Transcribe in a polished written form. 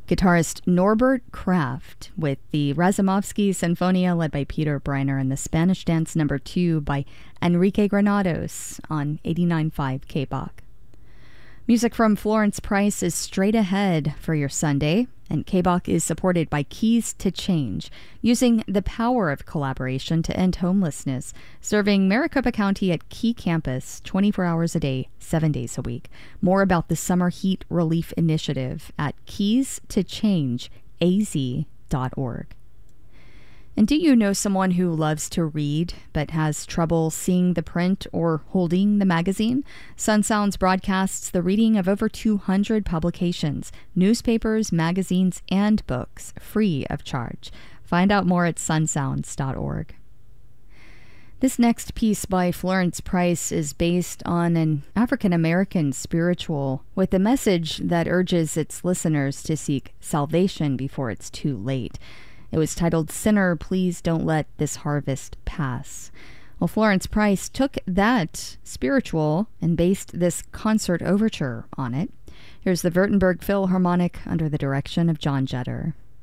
Guitarist Norbert Kraft with the Razumovsky Sinfonia led by Peter Breiner and the Spanish Dance No. 2 by Enrique Granados on 89.5 KBOK. Music from Florence Price is straight ahead for your Sunday, and KBOK is supported by Keys to Change, using the power of collaboration to end homelessness, serving Maricopa County at Key Campus 24 hours a day, 7 days a week. More about the Summer Heat Relief Initiative at keystoChangeAZ.org. And do you know someone who loves to read but has trouble seeing the print or holding the magazine? Sun Sounds broadcasts the reading of over 200 publications, newspapers, magazines, and books, free of charge. Find out more at sunsounds.org. This next piece by Florence Price is based on an African-American spiritual with a message that urges its listeners to seek salvation before it's too late. It was titled, "Sinner, Please Don't Let This Harvest Pass." Well, Florence Price took that spiritual and based this concert overture on it. Here's the Württemberg Philharmonic under the direction of John Jetter.